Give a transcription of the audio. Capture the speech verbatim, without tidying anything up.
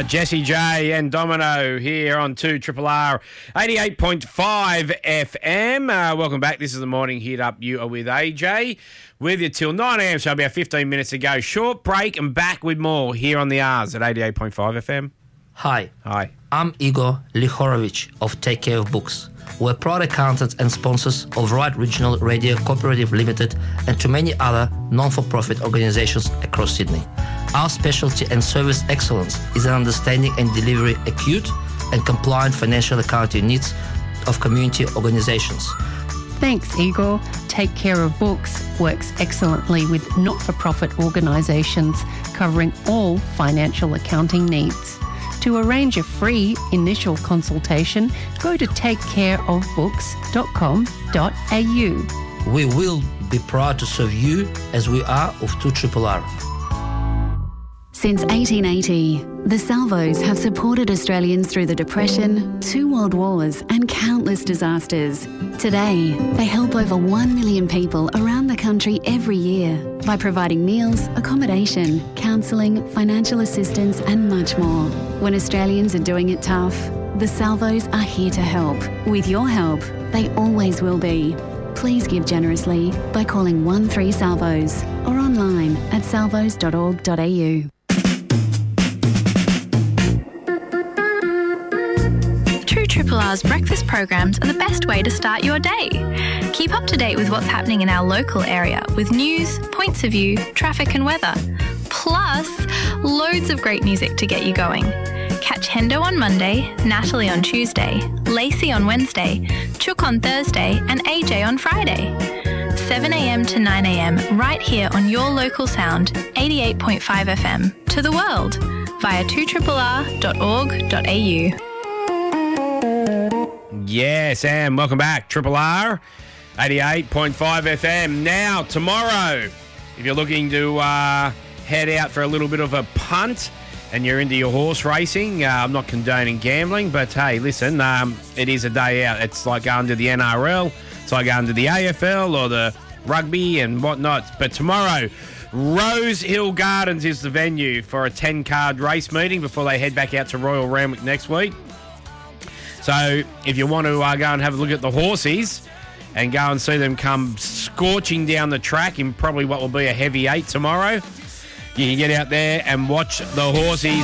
are Jesse J and Domino here on two Triple R eighty-eight point five F M. Uh, welcome back. This is the Morning Hit Up. You are with A J. With you till nine a.m, so about fifteen minutes to go. Short break and back with more here on the R's at eighty-eight point five F M. Hi. Hi. I'm Igor Lihorovich of Take Care of Books. We're proud accountants and sponsors of Right Regional Radio Cooperative Limited and to many other non-for-profit organizations across Sydney. Our specialty and service excellence is in understanding and delivering acute and compliant financial accounting needs of community organizations. Thanks, Igor. Take Care of Books works excellently with not-for-profit organisations covering all financial accounting needs. To arrange a free initial consultation, go to take care of books dot com dot a u. We will be proud to serve you as we are of two R R R. Since eighteen eighty, the Salvos have supported Australians through the Depression, two world wars and countless disasters. Today, they help over one million people around the country every year by providing meals, accommodation, counselling, financial assistance and much more. When Australians are doing it tough, the Salvos are here to help. With your help, they always will be. Please give generously by calling one three salvos or online at salvos dot org dot a u. two Triple R's breakfast programs are the best way to start your day. Keep up to date with what's happening in our local area with news, points of view, traffic and weather. Plus, loads of great music to get you going. Catch Hendo on Monday, Natalie on Tuesday, Lacey on Wednesday, Chook on Thursday and A J on Friday. seven a.m. to nine a.m. right here on your local sound, eighty-eight point five F M, to the world via two R R R dot org dot a u. Yes, and welcome back. Triple R, eighty-eight point five F M. Now, tomorrow, if you're looking to uh, head out for a little bit of a punt and you're into your horse racing, uh, I'm not condoning gambling, but hey, listen, um, it is a day out. It's like going to the N R L, it's like going to the A F L or the rugby and whatnot. But tomorrow, Rose Hill Gardens is the venue for a ten-card race meeting before they head back out to Royal Randwick next week. So if you want to uh, go and have a look at the horses and go and see them come scorching down the track in probably what will be a heavy eight tomorrow, you can get out there and watch the horses